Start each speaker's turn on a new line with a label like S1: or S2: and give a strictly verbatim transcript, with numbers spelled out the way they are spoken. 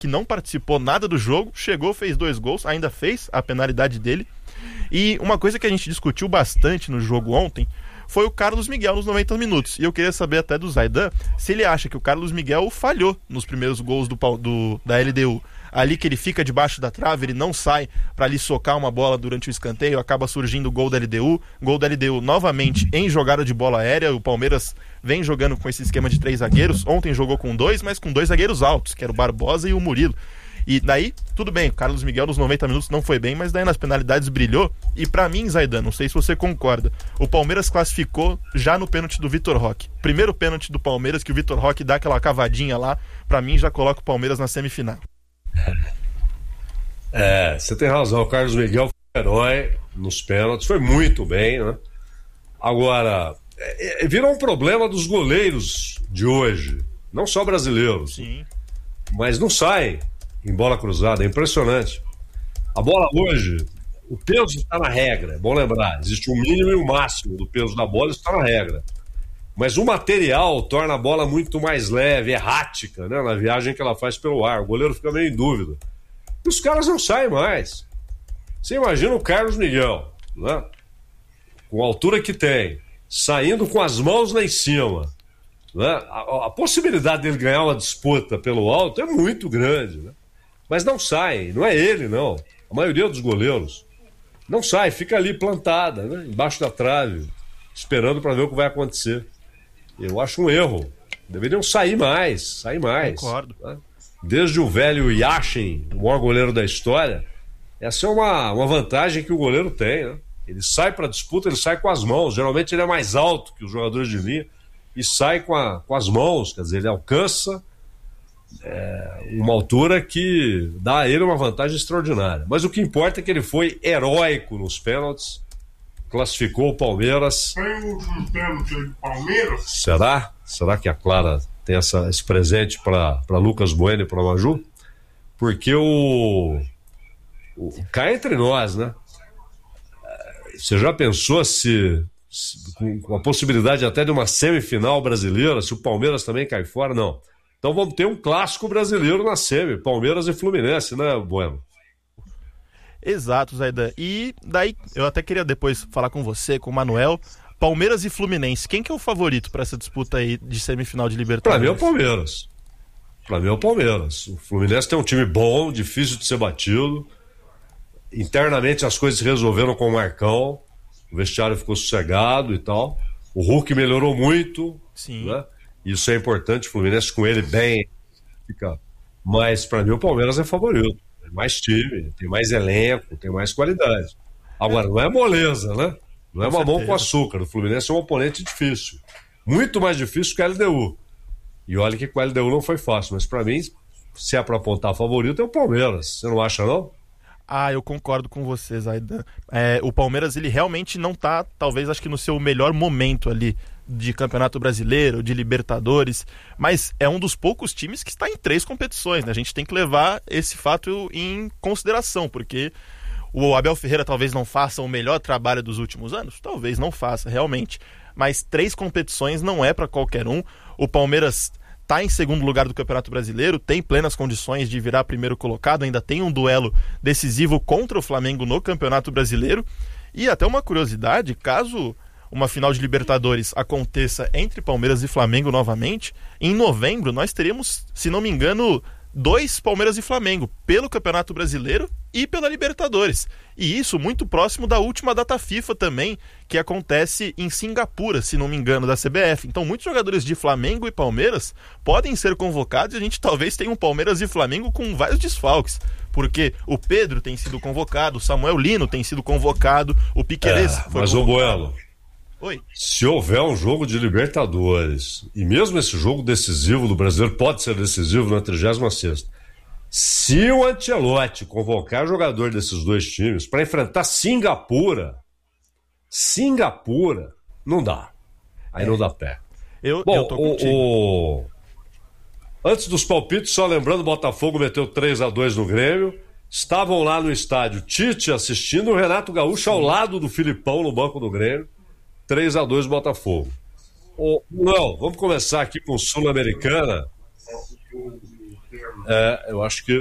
S1: que não participou nada do jogo, chegou, fez dois gols, ainda fez a penalidade dele. E uma coisa que a gente discutiu bastante no jogo ontem foi o Carlos Miguel nos noventa minutos. E eu queria saber até do Zaidan se ele acha que o Carlos Miguel falhou nos primeiros gols do, do, da L D U. Ali que ele fica debaixo da trave, ele não sai para ali socar uma bola durante o escanteio, acaba surgindo o gol da L D U. Gol da L D U novamente em jogada de bola aérea. O Palmeiras vem jogando com esse esquema de três zagueiros. Ontem jogou com dois, mas com dois zagueiros altos, que era o Barbosa e o Murilo. E daí, tudo bem, o Carlos Miguel nos noventa minutos não foi bem, mas daí nas penalidades brilhou. E pra mim, Zaidan, não sei se você concorda, o Palmeiras classificou já no pênalti do Vitor Roque. Primeiro pênalti do Palmeiras, que o Vitor Roque dá aquela cavadinha lá, pra mim já coloca o Palmeiras na semifinal.
S2: É, você tem razão, o Carlos Miguel foi herói nos pênaltis, foi muito bem, né? Agora, é, é, virou um problema dos goleiros de hoje, não só brasileiros.
S1: Sim.
S2: Mas não saem em bola cruzada, é impressionante. A bola hoje, o peso está na regra, é bom lembrar, existe um mínimo e um máximo do peso da bola, isso está na regra. Mas o material torna a bola muito mais leve, errática, né, na viagem que ela faz pelo ar. O goleiro fica meio em dúvida. E os caras não saem mais. Você imagina o Carlos Miguel, né, com a altura que tem, saindo com as mãos lá em cima. Né? A, a possibilidade dele ganhar uma disputa pelo alto é muito grande, né? Mas não sai, não é ele, não. A maioria dos goleiros não sai, fica ali plantada, né? Embaixo da trave, esperando para ver o que vai acontecer. Eu acho um erro. Deveriam sair mais, sair mais.
S1: Concordo.
S2: Né? Desde o velho Yashin, o maior goleiro da história, essa é uma, uma vantagem que o goleiro tem, né? Ele sai para a disputa, ele sai com as mãos. Geralmente ele é mais alto que os jogadores de linha e sai com, a, com as mãos, quer dizer, ele alcança é, uma altura que dá a ele uma vantagem extraordinária. Mas o que importa é que ele foi heróico nos pênaltis, classificou o Palmeiras.
S3: Tem o último pênalti aí do Palmeiras?
S2: Será? Será que a Clara tem essa, esse presente para Lucas Bueno e para Maju? Porque o, o cá entre nós, né? Você já pensou se com a possibilidade até de uma semifinal brasileira, se o Palmeiras também cai fora? Não. Então vamos ter um clássico brasileiro na semi, Palmeiras e Fluminense, né, Bueno?
S1: Exato, Zaidan. E daí, eu até queria depois falar com você, com o Manuel, Palmeiras e Fluminense, quem que é o favorito para essa disputa aí de semifinal de Libertadores?
S2: Para mim é o Palmeiras. Para mim é o Palmeiras. O Fluminense tem um time bom, difícil de ser batido. Internamente as coisas se resolveram com o Marcão. O vestiário ficou sossegado e tal. O Hulk melhorou muito.
S1: Sim.
S2: Né? Isso é importante. O Fluminense com ele bem. Fica. Mas para mim o Palmeiras é favorito. Tem mais time, tem mais elenco, tem mais qualidade. Agora, não é moleza, né? Não é
S1: Com
S2: mamão
S1: certeza.
S2: com açúcar. O Fluminense é um oponente difícil. Muito mais difícil que a L D U. E olha que com a L D U não foi fácil. Mas para mim, se é para apontar favorito, é o Palmeiras. Você não acha, não?
S1: Ah, eu concordo com você, Zaidan. É, o Palmeiras, ele realmente não tá, talvez, acho que no seu melhor momento ali de Campeonato Brasileiro, de Libertadores, mas é um dos poucos times que está em três competições, né? A gente tem que levar esse fato em consideração, porque o Abel Ferreira talvez não faça o melhor trabalho dos últimos anos, talvez não faça, realmente, mas três competições não é para qualquer um. O Palmeiras está em segundo lugar do Campeonato Brasileiro, tem plenas condições de virar primeiro colocado, ainda tem um duelo decisivo contra o Flamengo no Campeonato Brasileiro. E até uma curiosidade, caso uma final de Libertadores aconteça entre Palmeiras e Flamengo novamente, em novembro nós teremos, se não me engano, dois Palmeiras e Flamengo, pelo Campeonato Brasileiro e pela Libertadores. E isso muito próximo da última data FIFA também, que acontece em Singapura, se não me engano, da C B F. Então muitos jogadores de Flamengo e Palmeiras podem ser convocados e a gente talvez tenha um Palmeiras e Flamengo com vários desfalques. Porque o Pedro tem sido convocado, o Samuel Lino tem sido convocado, o Piquerez
S2: é,
S1: foi
S2: mas
S1: convocado.
S2: o Bueno,
S1: Oi.
S2: se houver um jogo de Libertadores, e mesmo esse jogo decisivo do brasileiro pode ser decisivo na trigésima sexta, se o Ancelotti convocar jogador desses dois times para enfrentar Singapura, Singapura, não dá. Aí é. não dá pé.
S1: Eu,
S2: Bom,
S1: eu tô contigo.
S2: O, o... Antes dos palpites, só lembrando, o Botafogo meteu três a dois no Grêmio. Estavam lá no estádio Tite assistindo, o Renato Gaúcho ao lado do Filipão no banco do Grêmio. três a dois Botafogo. Ô, não, vamos começar aqui com Sul-Americana. É, eu acho que